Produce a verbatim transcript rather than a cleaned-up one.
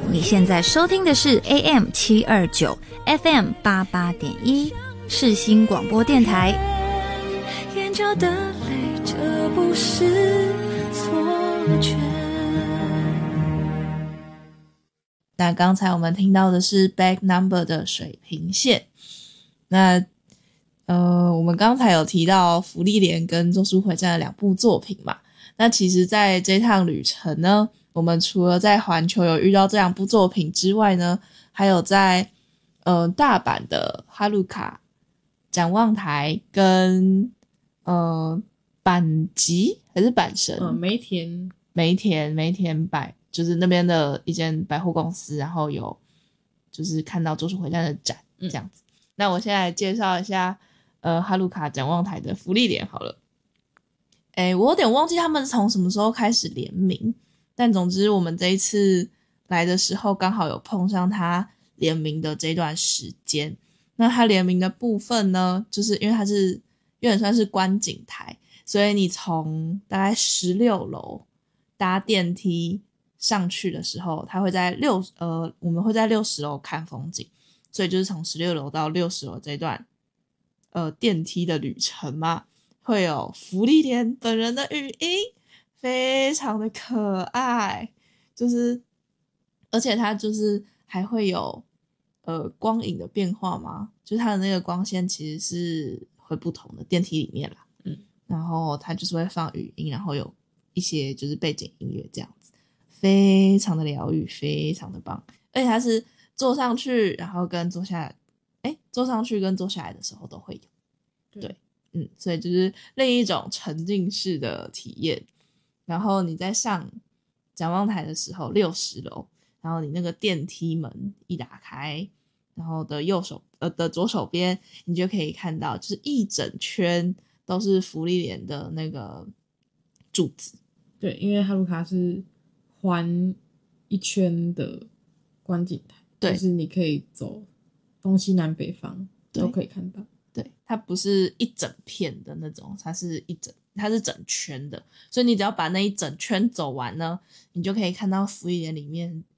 你现在收听的是 A M 七二九 F M 八八点一世新广播电台。眼角的泪，这不是错觉。 那刚才我们听到的是 Back Number 的水平线。那呃，我们刚才有提到芙莉莲跟咒术回战的两部作品嘛，那其实在这趟旅程呢，我们除了在环球有遇到这两部作品之外呢，还有在呃大阪的哈鲁卡展望台跟呃阪急还是阪神呃梅田梅田梅田百就是那边的一间百货公司，然后有就是看到咒术回战的展这样子、嗯、那我现在来介绍一下呃哈鲁卡展望台的芙莉莲好了。诶我有点忘记他们从什么时候开始联名，但总之我们这一次来的时候刚好有碰上他联名的这段时间。那他联名的部分呢，就是因为它是有点算是观景台，所以你从大概十六楼搭电梯上去的时候，它会在六呃我们会在六十楼看风景，所以就是从十六楼到六十楼这段呃电梯的旅程嘛，会有芙莉莲本人的语音，非常的可爱，就是而且它就是还会有呃光影的变化嘛，就是它的那个光线其实是会不同的，电梯里面啦， 嗯， 然后它就是会放语音，然后有一些就是背景音乐这样子，非常的疗愈，非常的棒。而且它是坐上去然后跟坐下来诶坐上去跟坐下来的时候都会有， 对, 对嗯，所以就是另一种沉浸式的体验。然后你在上展望台的时候六十楼，然后你那个电梯门一打开，然后的右手呃的左手边你就可以看到就是一整圈都是芙莉莲的那个柱子。 对，因为哈鲁卡是环一圈的观景台，对，就是你可以走东西南北方都可以看到。 对，它不是一整片的那种，它是一整它是整圈的，所以你只要把那一整圈走完呢，你就可以看到芙莉莲里面